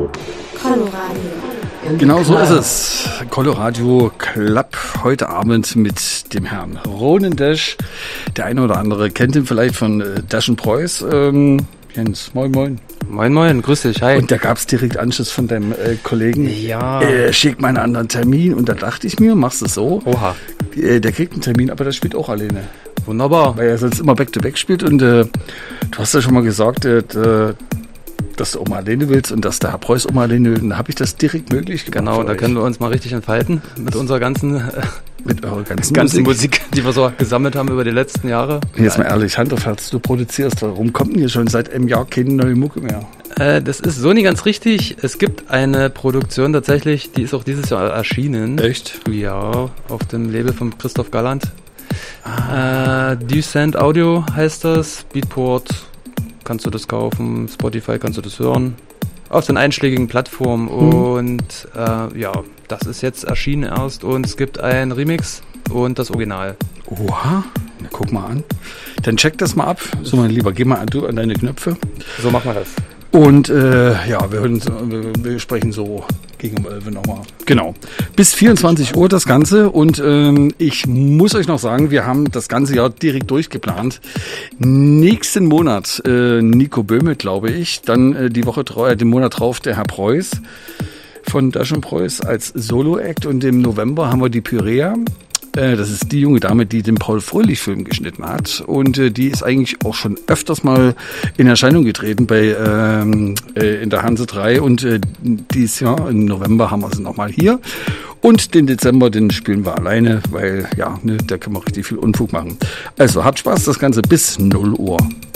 Coloradio. Genau so ist es. Coloradio Club heute Abend mit dem Herrn Ronen Dash. Der eine oder andere kennt ihn vielleicht von Dash & Preuß. Jens, moin moin. Moin moin, grüß dich, hi. Und da gab es direkt Anschluss von deinem Kollegen. Ja. Schick mal einen anderen Termin. Und da dachte ich mir, machst du es so. Oha. Der kriegt einen Termin, aber der spielt auch alleine. Wunderbar. Weil er sonst immer Back-to-Back spielt. Und du hast ja schon mal gesagt, dass du auch mal alleine willst und dass der Herr Preuß auch mal alleine will. Und da habe ich das direkt möglich gemacht. Genau, da können wir uns mal richtig entfalten mit unserer ganzen Musik, die wir so gesammelt haben über die letzten Jahre. Jetzt mal ehrlich, Hand auf Herz, du produzierst. Warum kommt denn hier schon seit einem Jahr keine neue Mucke mehr? Das ist so nicht ganz richtig. Es gibt eine Produktion tatsächlich, die ist auch dieses Jahr erschienen. Echt? Ja, auf dem Label von Christoph Galland. Descent Audio heißt das. Beatport kannst du das kaufen, Spotify kannst du das hören. Auf den einschlägigen Plattformen. Und ja, das ist jetzt erschienen erst und es gibt ein Remix und das Original. Oha, na, guck mal an. Dann check das mal ab. So, mein Lieber, geh mal an deine Knöpfe. So machen wir das. Und ja, wir sprechen so gegen um 11 nochmal. Genau. Bis 24 Uhr das Ganze. Und ich muss euch noch sagen, wir haben das ganze Jahr direkt durchgeplant. Nächsten Monat Nico Böhme, glaube ich. Dann den Monat drauf der Herr Preuß von Dash & Preuß als Solo-Act. Und im November haben wir die Pyrea. Das ist die junge Dame, die den Paul-Fröhlich-Film geschnitten hat. Und die ist eigentlich auch schon öfters mal in Erscheinung getreten in der Hanse 3. Und dieses Jahr, im November, haben wir sie nochmal hier. Und den Dezember, den spielen wir alleine, weil, ja, da können wir richtig viel Unfug machen. Also, habt Spaß, das Ganze bis 0 Uhr.